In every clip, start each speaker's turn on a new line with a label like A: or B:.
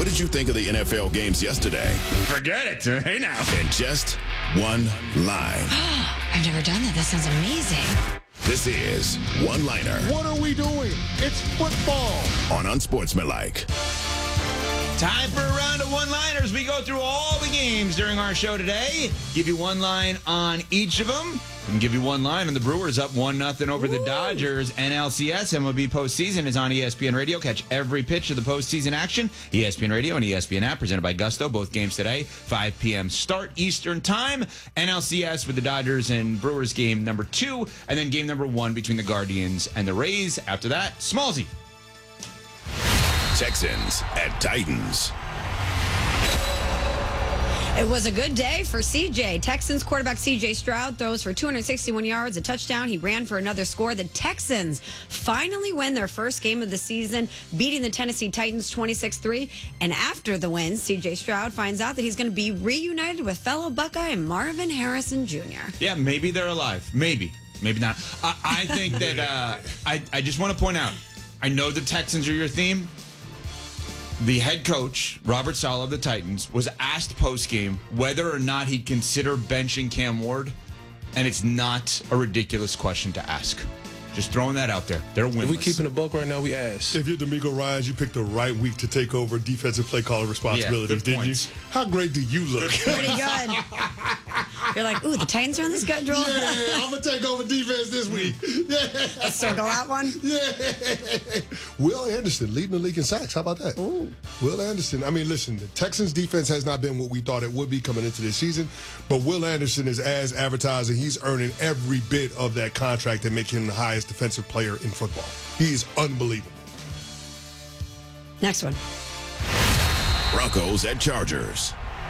A: What did you think of the NFL games yesterday?
B: Forget it. Hey, now.
A: In just one line.
C: I've never done that. That sounds amazing.
A: This is One Liner
D: What are we doing? It's football.
A: on Unsportsmanlike.
B: Time for a round of one-liners. We go through all the games during our show today. Give you one line on each of them. We can give you one line on the Brewers up 1-0 over the Dodgers. NLCS MLB postseason is on ESPN Radio. Catch every pitch of the postseason action. ESPN Radio and ESPN app presented by Gusto. Both games today, 5 p.m. start Eastern time. NLCS with the Dodgers and Brewers game number 2. And then game number 1 between the Guardians and the Rays. After that, Smallsy.
A: Texans at Titans.
C: It was a good day for CJ. Texans quarterback CJ Stroud throws for 261 yards, a touchdown. He ran for another score. The Texans finally win their first game of the season, beating the Tennessee Titans 26-3. And after the win, CJ Stroud finds out that he's going to be reunited with fellow Buckeye Marvin Harrison Jr.
B: Yeah, maybe they're alive. Maybe not. I think that I just want to point out, I know the Texans are your theme. The head coach, Robert Saleh of the Titans, was asked post-game whether or not he'd consider benching Cam Ward, and it's not a ridiculous question to ask. Just throwing that out there. They're winless.
E: If we keeping the book right now, we ask.
D: If you're D'Amico Ryans, you picked the right week to take over defensive play caller responsibilities,
B: good
D: didn't
B: points.
D: you? How great do you look?
C: Pretty good. You're like, ooh, the Titans are on the schedule.
D: Yeah, I'm going to take over defense this week. Yeah.
C: Let's circle that one.
D: Yeah. Will Anderson leading the league in sacks. How about that?
C: Ooh.
D: Will Anderson. I mean, listen, the Texans defense has not been what we thought it would be coming into this season, but Will Anderson is as advertised, and he's earning every bit of that contract that makes him the highest defensive player in football. He is unbelievable.
C: Next one.
A: Broncos at Chargers.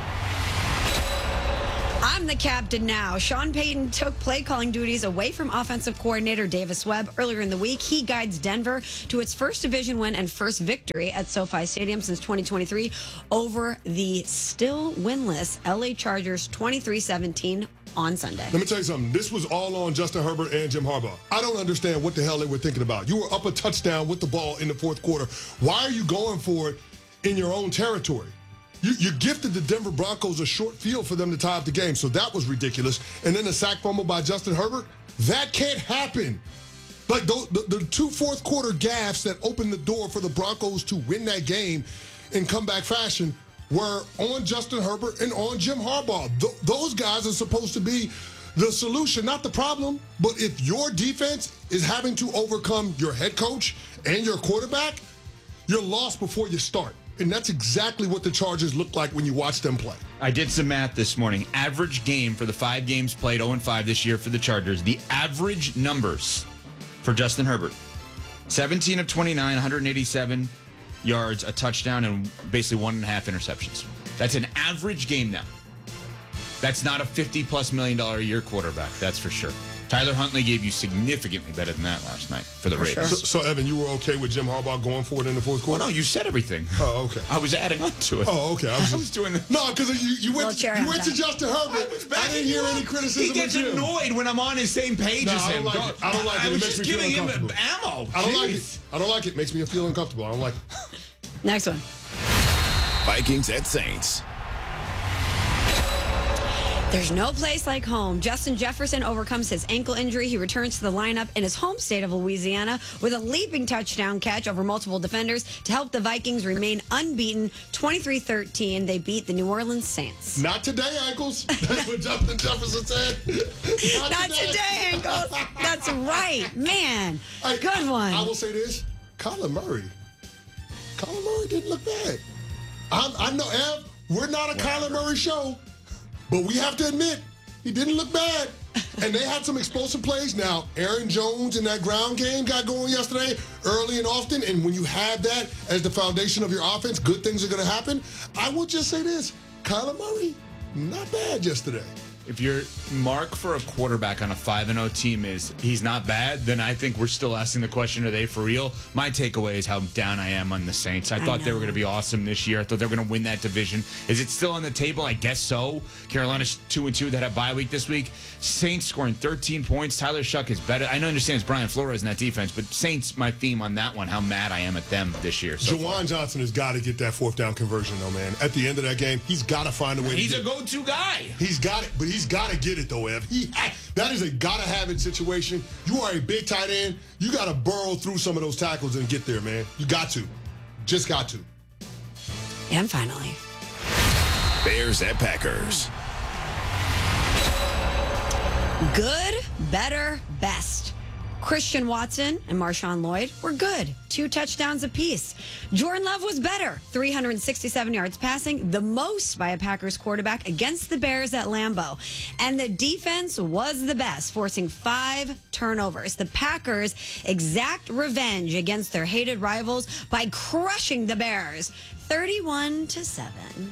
C: I'm the captain now. Sean Payton took play calling duties away from offensive coordinator Davis Webb earlier in the week. He guides Denver to its first division win and first victory at SoFi Stadium since 2023 over the still winless LA Chargers 23-17 on Sunday.
D: Let me tell you something. This was all on Justin Herbert and Jim Harbaugh. I don't understand what the hell they were thinking about. You were up a touchdown with the ball in the fourth quarter. Why are you going for it in your own territory? You gifted the Denver Broncos a short field for them to tie up the game, so that was ridiculous. And then a sack fumble by Justin Herbert, that can't happen. Like the 2 fourth quarter gaffes that opened the door for the Broncos to win that game in comeback fashion were on Justin Herbert and on Jim Harbaugh. Those guys are supposed to be the solution, not the problem. But if your defense is having to overcome your head coach and your quarterback, you're lost before you start. And that's exactly what the Chargers look like when you watch them play.
B: I did some math this morning. Average game for the 5 games played, 0-5 this year for the Chargers. The average numbers for Justin Herbert: 17 of 29, 187 yards, a touchdown, and basically 1.5 interceptions. That's an average game now. That's not a $50+ million a year quarterback, that's for sure. Tyler Huntley gave you significantly better than that last night for the Raiders.
C: sure.
D: So, Evan, you were okay with Jim Harbaugh going for it in the fourth quarter?
B: Well, no, you said everything.
D: Oh, okay.
B: I was adding on to it.
D: Oh, okay. I was
B: doing the...
D: No, because you went
C: chair
D: to
C: on
D: Justin Herbert. I didn't hear any criticism
B: He gets
D: of Jim.
B: annoyed when I'm on his same page
D: No,
B: as
D: I
B: him.
D: don't like it. I don't like it.
B: I
D: It
B: was
D: makes
B: just
D: me feel
B: giving him
D: uncomfortable.
B: ammo.
D: I don't like it.
B: Jeez.
D: I don't like it. It makes me feel uncomfortable. I don't like it.
C: Next one.
A: Vikings at Saints.
C: There's no place like home. Justin Jefferson overcomes his ankle injury. He returns to the lineup in his home state of Louisiana with a leaping touchdown catch over multiple defenders to help the Vikings remain unbeaten. 23-13, they beat the New Orleans Saints.
D: Not today, ankles. That's what Justin Jefferson said.
C: Not today, ankles. That's right. Man,
D: Hey,
C: good one.
D: I will say this. Kyler Murray didn't look bad. I know, Ev, we're not a Kyler Murray show, but we have to admit, he didn't look bad. And they had some explosive plays. Now, Aaron Jones in that ground game got going yesterday early and often. And when you have that as the foundation of your offense, good things are going to happen. I will just say this. Kyler Murray, not bad yesterday.
B: if your mark for a quarterback on a 5-0 team is he's not bad, then I think we're still asking the question, are they for real? My takeaway is how down I am on the Saints. I thought they were going to be awesome this year. I thought they were going to win that division. Is it still on the table? I guess so. Carolina's 2-2 that had a bye week this week. Saints scoring 13 points. Tyler Shuck is better. I understand it's Brian Flores in that defense, but Saints, my theme on that one, how mad I am at them this year.
D: Jawan Johnson has got to get that fourth down conversion, though, man. At the end of that game, he's got to find a way.
B: He's a go-to guy.
D: He's got it, but he's got to get it, though, Ev. That is a gotta-have-it situation. You are a big tight end. You got to burrow through some of those tackles and get there, man. You got to. Just got to.
C: And finally,
A: Bears at Packers.
C: good, better, best. Christian Watson and Marshawn Lloyd were good. 2 touchdowns apiece. Jordan Love was better. 367 yards passing, the most by a Packers quarterback against the Bears at Lambeau. And the defense was the best, forcing 5 turnovers. The Packers exact revenge against their hated rivals by crushing the Bears 31-7.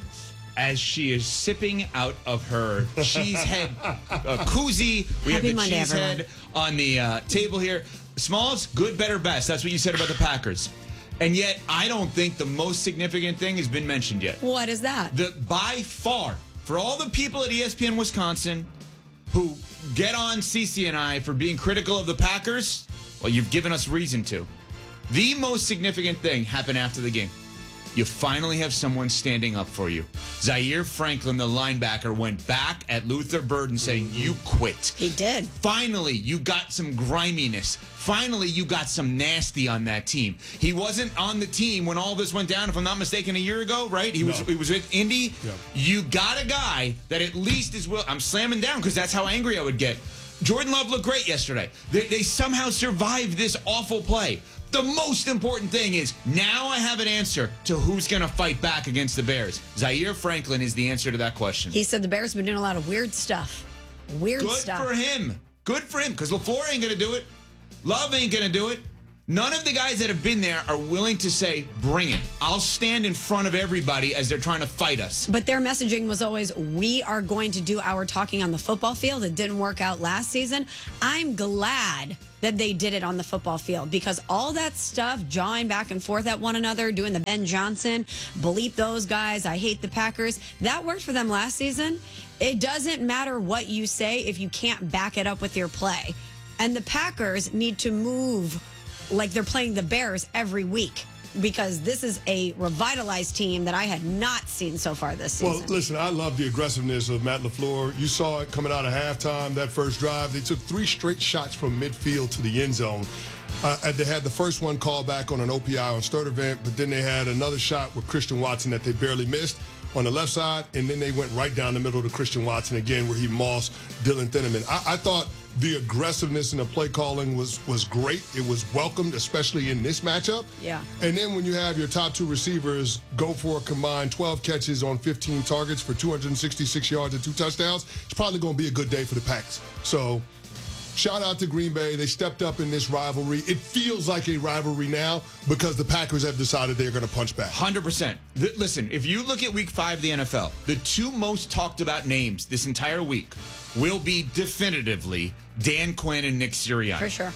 B: As she is sipping out of her cheese head koozie. We have
C: Happy
B: the
C: Monday,
B: cheese
C: everyone.
B: head on the table here. Smalls, good, better, best. That's what you said about the Packers. And yet, I don't think the most significant thing has been mentioned yet.
C: What is that?
B: By far, for all the people at ESPN Wisconsin who get on CC and I for being critical of the Packers, well, you've given us reason to. The most significant thing happened after the game. You finally have someone standing up for you. Zaire Franklin, the linebacker, went back at Luther Burden saying, you quit.
C: He did.
B: Finally, you got some griminess. Finally, you got some nasty on that team. He wasn't on the team when all this went down, if I'm not mistaken, a year ago, right? He was with Indy.
D: Yeah.
B: You got a guy that at least is I'm slamming down because that's how angry I would get. Jordan Love looked great yesterday. They somehow survived this awful play. The most important thing is now I have an answer to who's going to fight back against the Bears. Zaire Franklin is the answer to that question.
C: He said the Bears have been doing a lot of weird stuff. Weird
B: Good
C: stuff.
B: for him. Good for him, because LaFleur ain't going to do it. Love ain't going to do it. None of the guys that have been there are willing to say, bring it. I'll stand in front of everybody as they're trying to fight us.
C: But their messaging was always, we are going to do our talking on the football field. It didn't work out last season. I'm glad that they did it on the football field because all that stuff, jawing back and forth at one another, doing the Ben Johnson, bleep those guys, I hate the Packers, that worked for them last season. It doesn't matter what you say if you can't back it up with your play. And the Packers need to move like they're playing the Bears every week because this is a revitalized team that I had not seen so far this season.
D: Well, listen, I love the aggressiveness of Matt LaFleur. You saw it coming out of halftime, that first drive. They took 3 straight shots from midfield to the end zone. They had the first one called back on an OPI on Sturtevant, but then they had another shot with Christian Watson that they barely missed on the left side, and then they went right down the middle to Christian Watson again where he mossed Dylan Thieneman. I thought the aggressiveness in the play calling was great. It was welcomed, especially in this matchup.
C: Yeah.
D: And then when you have your top 2 receivers go for a combined 12 catches on 15 targets for 266 yards and 2 touchdowns, it's probably going to be a good day for the Packs. So shout out to Green Bay. They stepped up in this rivalry. It feels like a rivalry now because the Packers have decided they're going to punch back.
B: 100%. Listen, if you look at week 5 of the NFL, the 2 most talked about names this entire week will be definitively Dan Quinn and Nick Sirianni.
C: For sure.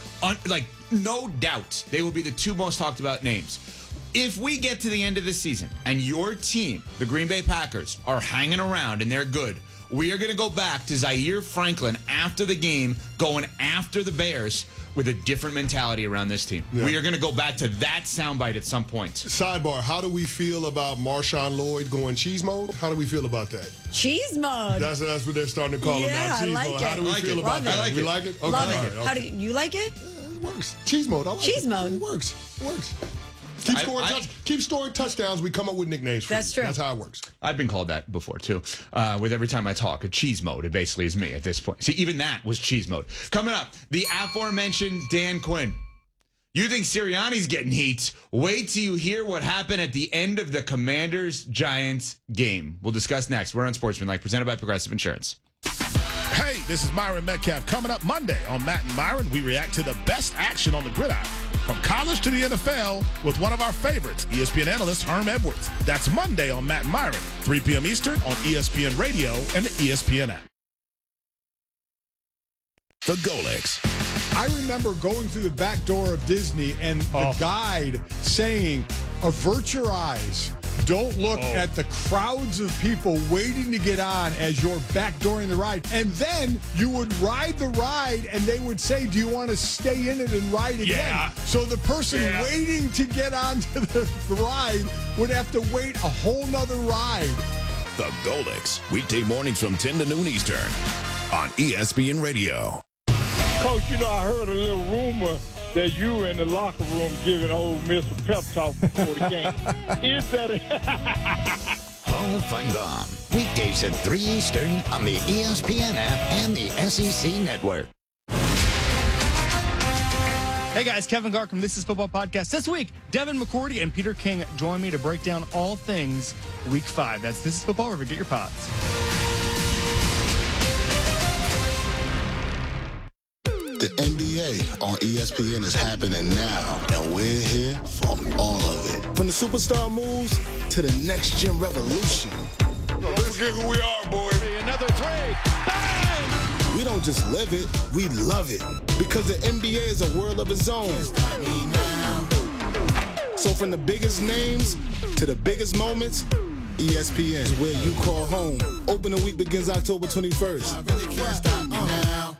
B: No doubt they will be the 2 most talked about names. If we get to the end of the season and your team, the Green Bay Packers, are hanging around and they're good, we are going to go back to Zaire Franklin after the game, going after the Bears with a different mentality around this team. Yeah. We are going to go back to that soundbite at some point.
D: Sidebar, how do we feel about Marshawn Lloyd going cheese mode? How do we feel about that?
C: Cheese mode.
D: That's what they're starting to call him now. Cheese mode. How do we feel about that?
B: We like it.
D: Okay.
C: Love it.
D: Right, okay.
C: How do you like it?
D: It works. Cheese mode. I like
C: Cheese
D: it.
C: mode.
D: It works. It works. Keep scoring touchdowns. We come up with nicknames for
C: That's
D: you.
C: true.
D: That's how it works.
B: I've been called that before, too. With every time I talk, a cheese mode. It basically is me at this point. See, even that was cheese mode. Coming up, the aforementioned Dan Quinn. You think Sirianni's getting heat? Wait till you hear what happened at the end of the Commanders-Giants game. We'll discuss next. We're on Sportsmanlike, presented by Progressive Insurance.
F: Hey, this is Myron Metcalf. Coming up Monday on Matt and Myron, we react to the best action on the gridiron. From college to the NFL with one of our favorites, ESPN analyst Herm Edwards. That's Monday on Matt and Myron, 3 p.m. Eastern on ESPN Radio and the ESPN app.
A: The Golics.
G: I remember going through the back door of Disney and the guide saying, avert your eyes. Don't look at the crowds of people waiting to get on as you're backdooring the ride. And then you would ride the ride and they would say, do you want to stay in it and ride again?
F: Yeah.
G: So the person waiting to get onto the ride would have to wait a whole nother ride.
A: The Golics. Weekday mornings from 10 to noon Eastern on ESPN Radio.
H: Coach, I heard a little rumor that you were in the locker room giving Ole Miss a pep talk before the game. Is that
I: Hall of Fun Gone. Weekdays at 3 Eastern on the ESPN app and the SEC Network.
J: Hey guys, Kevin Garcom, This Is Football Podcast. This week, Devin McCourty and Peter King join me to break down all things Week 5. That's This Is Football, wherever you get your pods.
K: The NBA on ESPN is happening now, and we're here for all of it. From the superstar moves to the next-gen revolution.
D: Let's get who we are, boy.
H: another three? Bang!
K: We don't just live it, we love it. Because the NBA is a world of its own. So from the biggest names to the biggest moments, ESPN is where you call home. Opening week begins October 21st. I really can't stop me now.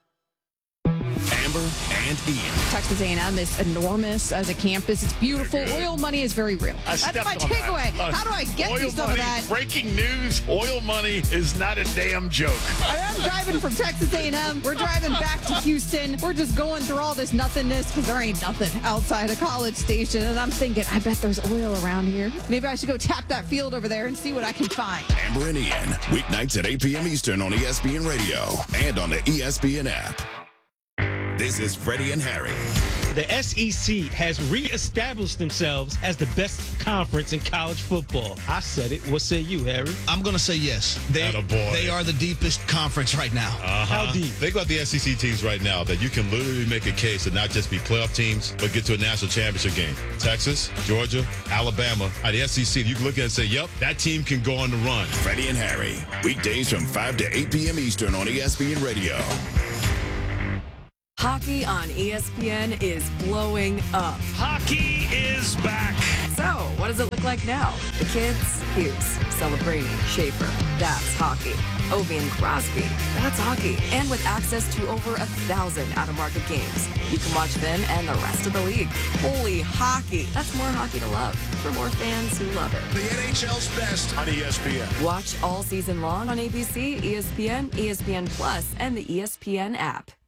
A: Amber and Ian.
L: Texas A&M is enormous as a campus. It's beautiful. Oil money is very real. That's my takeaway. How do I get you some of that?
F: Breaking news, oil money is not a damn joke.
L: I'm driving from Texas A&M. We're driving back to Houston. We're just going through all this nothingness because there ain't nothing outside a College Station. And I'm thinking, I bet there's oil around here. Maybe I should go tap that field over there and see what I can find.
A: Amber and Ian. Weeknights at 8 p.m. Eastern on ESPN Radio and on the ESPN app. This is Freddie and Harry.
M: The SEC has reestablished themselves as the best conference in college football. I said it. What say you, Harry?
N: I'm going to say yes. They are the deepest conference right now.
M: How deep?
O: Think about the SEC teams right now that you can literally make a case to not just be playoff teams, but get to a national championship game. Texas, Georgia, Alabama. At the SEC, you can look at it and say, yep, that team can go on the run.
A: Freddie and Harry. Weekdays from 5 to 8 p.m. Eastern on ESPN Radio.
P: Hockey on ESPN is blowing up.
M: Hockey is back.
P: So, what does it look like now? The kids, Hughes, Celebrini, Schaefer, that's hockey. Ovi and Crosby, that's hockey. And with access to over 1,000 out-of-market games, you can watch them and the rest of the league. Holy hockey. That's more hockey to love for more fans who love it.
A: The NHL's best on ESPN.
P: Watch all season long on ABC, ESPN, ESPN Plus, and the ESPN app.